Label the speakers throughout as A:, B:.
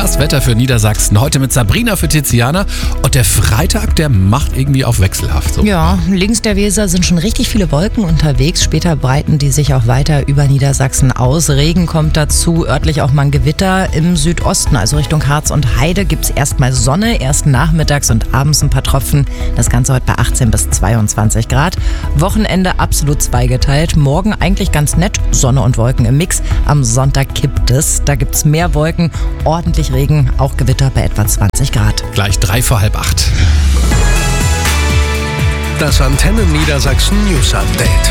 A: Das Wetter für Niedersachsen. Heute mit Sabrina für Tiziana. Und der Freitag, der macht irgendwie auf wechselhaft. So.
B: Ja, links der Weser sind schon richtig viele Wolken unterwegs. Später breiten die sich auch weiter über Niedersachsen aus. Regen kommt dazu, örtlich auch mal ein Gewitter. Im Südosten, also Richtung Harz und Heide, gibt es erstmal Sonne. Erst nachmittags und abends ein paar Tropfen. Das Ganze heute bei 18 bis 22 Grad. Wochenende absolut zweigeteilt. Morgen eigentlich ganz nett. Sonne und Wolken im Mix. Am Sonntag kippt es. Da gibt es mehr Wolken, ordentlich Regen, auch Gewitter bei etwa 20 Grad.
A: Gleich 7:45.
C: Das Antenne Niedersachsen News Update.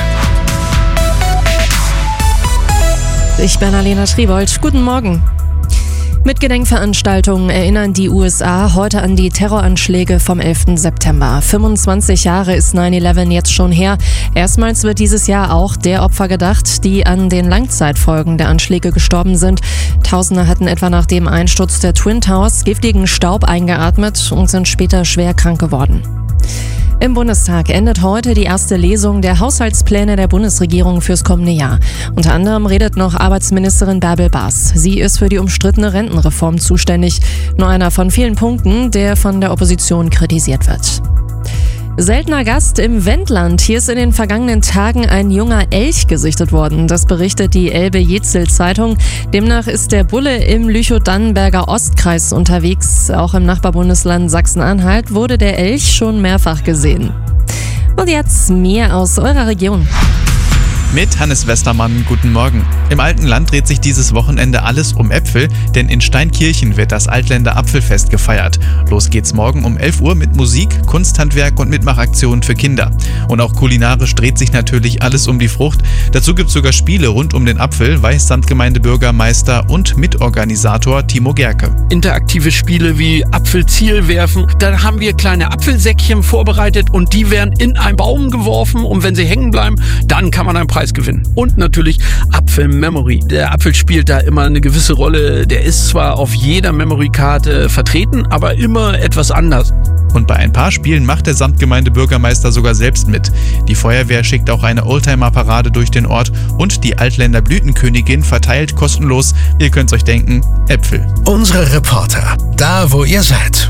D: Ich bin Alena Triebold. Guten Morgen. Mit Gedenkveranstaltungen erinnern die USA heute an die Terroranschläge vom 11. September. 25 Jahre ist 9/11 jetzt schon her. Erstmals wird dieses Jahr auch der Opfer gedacht, die an den Langzeitfolgen der Anschläge gestorben sind. Tausende hatten etwa nach dem Einsturz der Twin Towers giftigen Staub eingeatmet und sind später schwer krank geworden. Im Bundestag endet heute die erste Lesung der Haushaltspläne der Bundesregierung fürs kommende Jahr. Unter anderem redet noch Arbeitsministerin Bärbel Baas. Sie ist für die umstrittene Rentenreform zuständig. Nur einer von vielen Punkten, der von der Opposition kritisiert wird. Seltener Gast im Wendland. Hier ist in den vergangenen Tagen ein junger Elch gesichtet worden. Das berichtet die Elbe-Jetzel-Zeitung. Demnach ist der Bulle im Lüchow-Dannenberger Ostkreis unterwegs. Auch im Nachbarbundesland Sachsen-Anhalt wurde der Elch schon mehrfach gesehen. Und jetzt mehr aus eurer Region.
E: Mit Hannes Westermann, guten Morgen. Im alten Land dreht sich dieses Wochenende alles um Äpfel, denn in Steinkirchen wird das Altländer Apfelfest gefeiert. Los geht's morgen um 11 Uhr mit Musik, Kunsthandwerk und Mitmachaktionen für Kinder. Und auch kulinarisch dreht sich natürlich alles um die Frucht. Dazu gibt's sogar Spiele rund um den Apfel, weiß Samtgemeindebürgermeister und Mitorganisator Timo Gerke.
F: Interaktive Spiele wie Apfelziel werfen. Dann haben wir kleine Apfelsäckchen vorbereitet und die werden in einen Baum geworfen und wenn sie hängen bleiben, dann kann man einen Preis gewinnen. Und natürlich Apfel-Memory. Der Apfel spielt da immer eine gewisse Rolle. Der ist zwar auf jeder Memory-Karte vertreten, aber immer etwas anders.
E: Und bei ein paar Spielen macht der Samtgemeindebürgermeister sogar selbst mit. Die Feuerwehr schickt auch eine Oldtimer-Parade durch den Ort und die Altländer Blütenkönigin verteilt kostenlos, ihr könnt's euch denken, Äpfel.
C: Unsere Reporter, da wo ihr seid.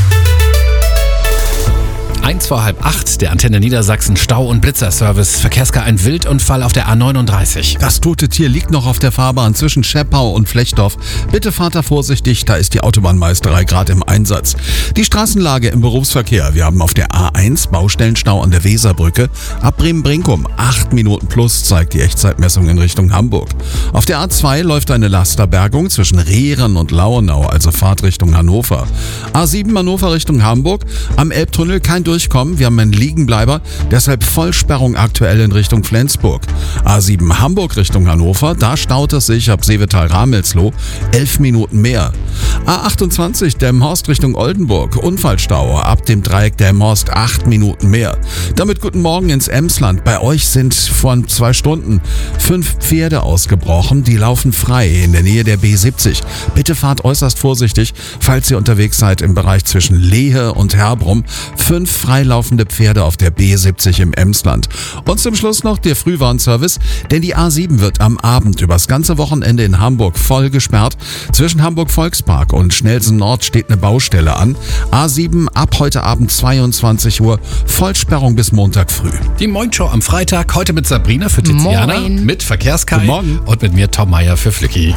A: 7:45, der Antenne Niedersachsen Stau- und Blitzerservice. Verkehrskar ein Wildunfall auf der A39.
G: Das tote Tier liegt noch auf der Fahrbahn zwischen Scheppau und Flechdorf. Bitte fahrt da vorsichtig, da ist die Autobahnmeisterei gerade im Einsatz. Die Straßenlage im Berufsverkehr. Wir haben auf der A1 Baustellenstau an der Weserbrücke. Ab Bremen-Brinkum 8 Minuten plus zeigt die Echtzeitmessung in Richtung Hamburg. Auf der A2 läuft eine Lasterbergung zwischen Rehren und Lauenau, also Fahrtrichtung Hannover. A7 Hannover Richtung Hamburg. Am Elbtunnel kein Durchkommen. Wir haben einen Liegenbleiber, deshalb Vollsperrung aktuell in Richtung Flensburg. A7 Hamburg Richtung Hannover, da staut es sich ab Seevetal-Ramelsloh 11 Minuten mehr. A28 Delmenhorst Richtung Oldenburg, Unfallstau ab dem Dreieck Delmenhorst 8 Minuten mehr. Damit guten Morgen ins Emsland. Bei euch sind vor 2 Stunden 5 Pferde ausgebrochen, die laufen frei in der Nähe der B70. Bitte fahrt äußerst vorsichtig, falls ihr unterwegs seid im Bereich zwischen Lehe und Herbrum. 5 freilaufende Pferde auf der B70 im Emsland. Und zum Schluss noch der Frühwarnservice, denn die A7 wird am Abend übers ganze Wochenende in Hamburg voll gesperrt. Zwischen Hamburg Volkspark und Schnelsen Nord steht eine Baustelle an. A7 ab heute Abend 22 Uhr, Vollsperrung bis Montag früh.
A: Die Moin-Show am Freitag, heute mit Sabrina für Tiziana,
B: Moin.
A: mit Verkehrskar
G: Guten Morgen.
A: und mit mir Tom Meyer für Flücki.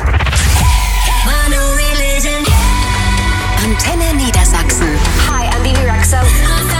H: Antenne Niedersachsen.
I: Hi, I'm Bibi Rexha.